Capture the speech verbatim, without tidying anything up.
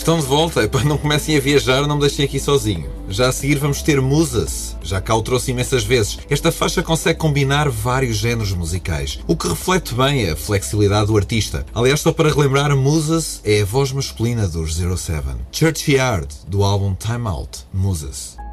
Estão de volta. Epá, não comecem a viajar, não me deixem aqui sozinho. Já a seguir vamos ter Musas. Já cá o trouxe imensas vezes. Esta faixa consegue combinar vários géneros musicais, o que reflete bem a flexibilidade do artista. Aliás, só para relembrar, Musas é a voz masculina dos zero seven. Churchyard, do álbum Time Out. Musas.